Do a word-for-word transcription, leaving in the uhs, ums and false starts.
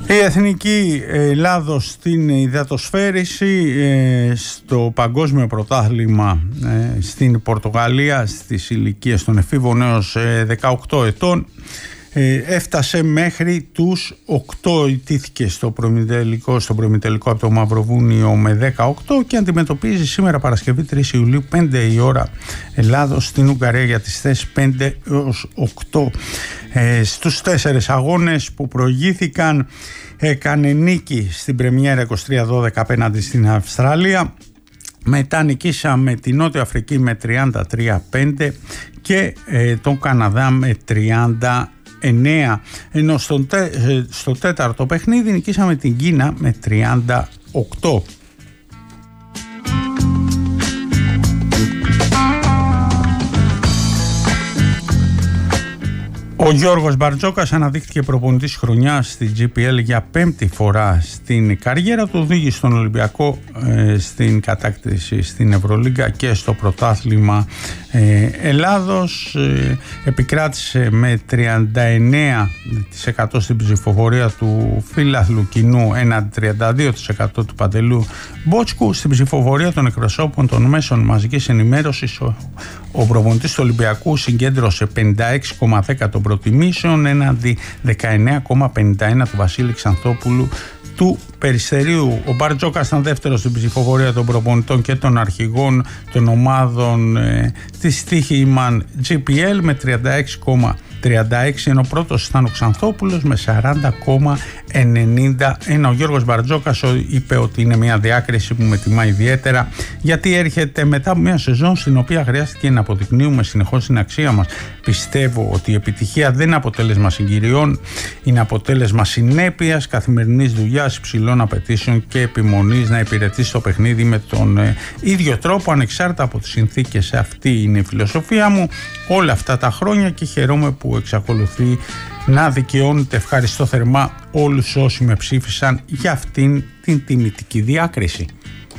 Η Εθνική Ελλάδος στην υδατοσφαίριση ε, στο Παγκόσμιο Πρωτάθλημα ε, στην Πορτογαλία στις ηλικίες των εφήβων έως ε, δεκαοκτώ ετών ε, έφτασε μέχρι τους οκτώ, ιτήθηκε στο προημιτελικό, στο προημιτελικό από το Μαυροβούνιο με δεκαοκτώ και αντιμετωπίζει σήμερα Παρασκευή τρεις Ιουλίου πέντε η ώρα Ελλάδος στην Ουγγαρία για τις θέσεις πέντε έως οκτώ. Ε, στους τέσσερις αγώνες που προηγήθηκαν έκανε νίκη στην Πρεμιέρα είκοσι τρία δώδεκα απέναντι στην Αυστραλία. Μετά νικήσαμε τη Νότια Αφρική με τριάντα τρία πέντε και ε, τον Καναδά με τριάντα εννέα, ενώ στο, τε, στο τέταρτο παιχνίδι νικήσαμε την Κίνα με τριάντα οκτώ. Ο Γιώργος Μπαρτζόκας αναδείχθηκε προπονητής χρονιάς στη τζι πι ελ για πέμπτη φορά στην καριέρα του, οδήγησε στον Ολυμπιακό ε, στην κατάκτηση στην Ευρωλίγκα και στο πρωτάθλημα ε, Ελλάδος. Ε, επικράτησε με τριάντα εννέα τοις εκατό στην ψηφοφορία του φίλαθλου κοινού έναντι τριάντα δύο τοις εκατό του Παντελού Μπότσκου. Στην ψηφοφορία των εκπροσώπων των μέσων μαζικής ενημέρωσης ο, ο προπονητής του Ολυμπιακού συγκέντρωσε πενήντα έξι κόμμα δέκα των προτιμήσεων έναντι δεκαεννέα κόμμα πενήντα ένα του Βασίλη Ξανθόπουλου του Περιστερίου. Ο Μπαρτζόκας ήταν δεύτερος στην ψηφοφορία των προπονητών και των αρχηγών των ομάδων ε, της Τύχημαν τζι πι ελ με τριάντα έξι κόμμα τριάντα έξι, ενώ πρώτος ήταν ο Ξανθόπουλος με σαράντα κόμμα ενενήντα ένα. Ο Γιώργος Μπαρτζόκας είπε ότι είναι μια διάκριση που με τιμά ιδιαίτερα, γιατί έρχεται μετά από μια σεζόν στην οποία χρειάστηκε να αποδεικνύουμε συνεχώς την αξία μας. Πιστεύω ότι η επιτυχία δεν είναι αποτέλεσμα συγκυριών, είναι αποτέλεσμα συνέπειας, καθημερινής δουλειάς, υψηλών απαιτήσεων και επιμονής να υπηρετήσει το παιχνίδι με τον ε, ίδιο τρόπο ανεξάρτητα από τις συνθήκες. Αυτή είναι η φιλοσοφία μου όλα αυτά τα χρόνια και χαίρομαι που εξακολουθεί να δικαιώνεται. Ευχαριστώ θερμά όλους όσοι με ψήφισαν για αυτήν την τιμητική διάκριση.